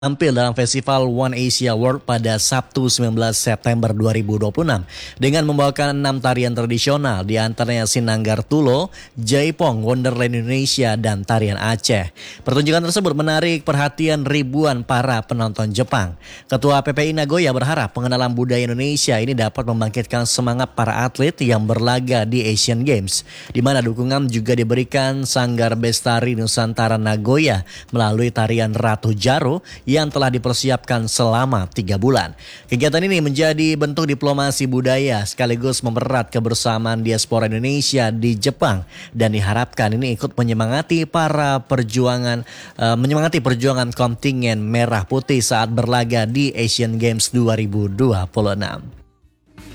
Tampil dalam festival One Asia World pada Sabtu 19 September 2026 dengan membawakan 6 tarian tradisional, di antaranya Sinanggar Tulo, Jaipong, Wonderland Indonesia, dan tarian Aceh. Pertunjukan tersebut menarik perhatian ribuan para penonton Jepang. Ketua PPI Nagoya berharap pengenalan budaya Indonesia ini dapat membangkitkan semangat para atlet yang berlaga di Asian Games, di mana dukungan juga diberikan Sanggar Bestari Nusantara Nagoya melalui tarian Ratu Jaro yang telah dipersiapkan selama 3 bulan. Kegiatan ini menjadi bentuk diplomasi budaya sekaligus mempererat kebersamaan diaspora Indonesia di Jepang, dan diharapkan ini ikut menyemangati perjuangan kontingen merah putih saat berlaga di Asian Games 2026.